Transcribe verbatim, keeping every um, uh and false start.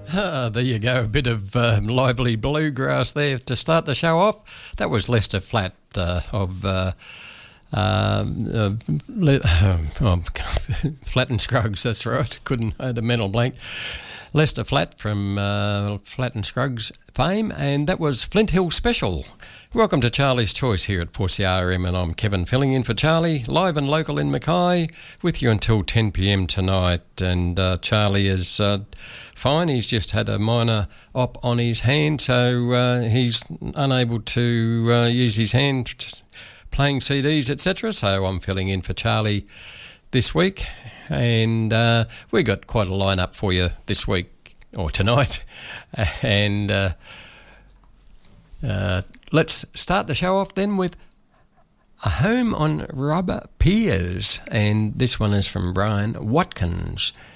Ah, there you go, a bit of um, lively bluegrass there to start the show off. That was Lester Flatt uh, of uh, um, uh, Le- oh, Flatt and Scruggs, that's right. Couldn't, I had a mental blank. Lester Flatt from uh, Flatt and Scruggs fame, and that was Flint Hill Special. Welcome to Charlie's Choice here at four C R M, and I'm Kevin filling in for Charlie, live and local in Mackay, with you until ten p.m. tonight. And uh, Charlie is uh, fine. He's just had a minor op on his hand, so uh, he's unable to uh, use his hand playing C Ds, et cetera. So I'm filling in for Charlie this week, and uh, we got quite a lineup for you this week or tonight, and. Uh, Uh, let's start the show off then with A Home on Rubber Piers, and this one is from Brian Watkins.